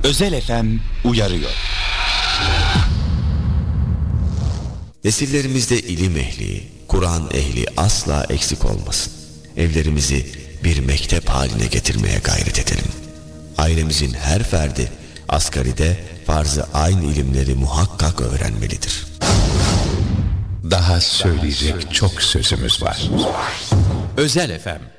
Özel FM uyarıyor. Nesillerimizde ilim ehli, Kur'an ehli asla eksik olmasın. Evlerimizi bir mektep haline getirmeye gayret edelim. Ailemizin her ferdi asgaride farz-ı ayn ilimleri muhakkak öğrenmelidir. Daha söyleyecek çok sözümüz var. Özel FM